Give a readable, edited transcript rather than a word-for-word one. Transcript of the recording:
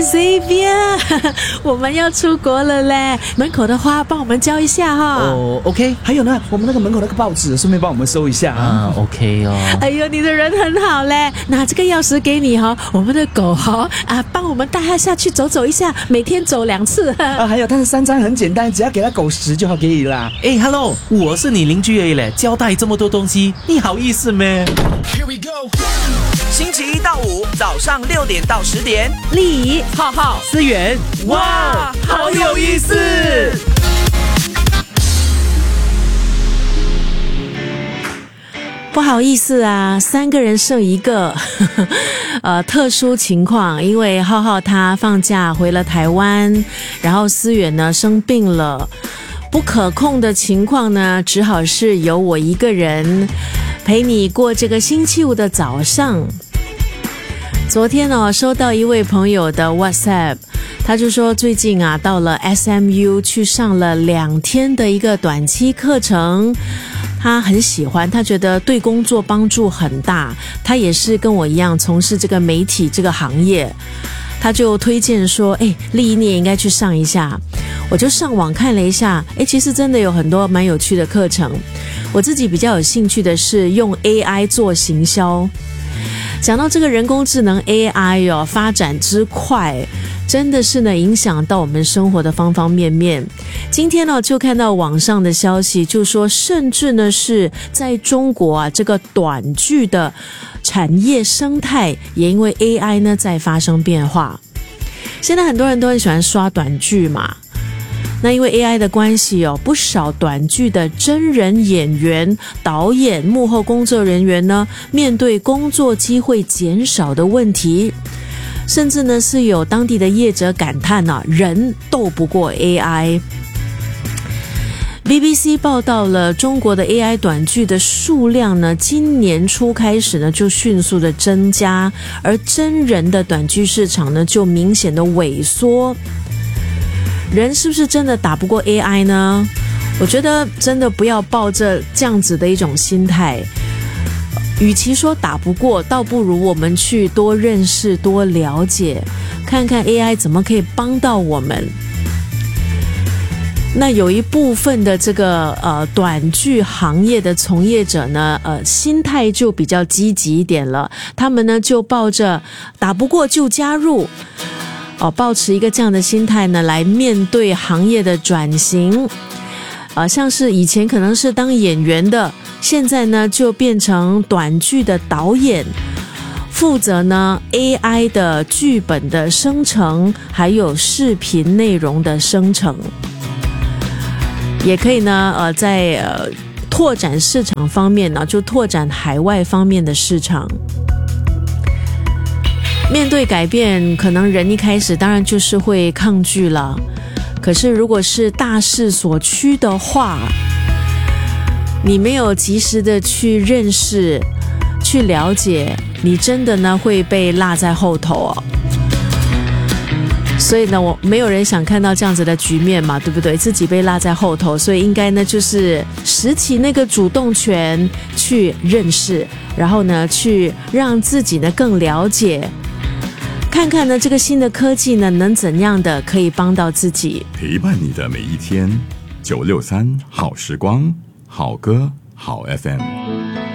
Xavier， 我们要出国了嘞，门口的花帮我们浇一下哈。 哦 ，OK。还有呢，我们那个门口那个报纸，顺便帮我们收一下啊。 OK 哦。 哎呦，你的人很好嘞，拿这个钥匙给你哈，我们的狗哈帮我们带它下去走走一下，每天走2次。 还有它的3张很简单，只要给它狗食就好可以啦。 哎 ，Hello， 我是你邻居而已嘞，交代这么多东西，你好意思咩？ Here we go。星期一到五早上6点到10点， 丽怡、 浩浩、思源，哇，好有意思！ 不好意思啊，3个人剩1个，特殊情况，因为浩浩他放假回了台湾，然后思远呢生病了，不可控的情况呢，只好是由我一个人陪你过这个星期五的早上。昨天收到一位朋友的 WhatsApp， 他就说最近到了 SMU 去上了2天的一个短期课程，他很喜欢，他觉得对工作帮助很大，他也是跟我一样从事这个媒体这个行业，他就推荐说丽怡你也应该去上一下。我就上网看了一下，其实真的有很多蛮有趣的课程。我自己比较有兴趣的是用 AI 做行销。讲到这个人工智能 AI 发展之快，真的是呢影响到我们生活的方方面面。今天呢就看到网上的消息，就说甚至呢是在中国这个短剧的产业生态也因为 AI 呢在发生变化。现在很多人都很喜欢刷短剧嘛，那因为 AI 的关系不少短剧的真人演员、导演、幕后工作人员呢，面对工作机会减少的问题，甚至呢是有当地的业者感叹人斗不过 AI。BBC 报道了中国的 AI 短剧的数量呢，今年初开始呢就迅速的增加，而真人的短剧市场呢就明显的萎缩。人是不是真的打不过 AI 呢？我觉得真的不要抱着这样子的一种心态，与其说打不过，倒不如我们去多认识、多了解，看看 AI 怎么可以帮到我们。那有一部分的这个短剧行业的从业者呢，心态就比较积极一点了，他们呢就抱着打不过就加入。抱持一个这样的心态呢，来面对行业的转型。像是以前可能是当演员的，现在呢就变成短剧的导演，负责呢 AI 的剧本的生成，还有视频内容的生成，也可以呢在拓展市场方面呢，就拓展海外方面的市场。面对改变，可能人一开始当然就是会抗拒了，可是如果是大势所趋的话，你没有及时的去认识、去了解，你真的呢会被落在后头所以呢，没有人想看到这样子的局面嘛，对不对？自己被落在后头，所以应该呢就是拾起那个主动权去认识，然后呢去让自己呢更了解，看看呢这个新的科技呢能怎样的可以帮到自己， 陪伴你的每一天。963好时光，好歌好 FM。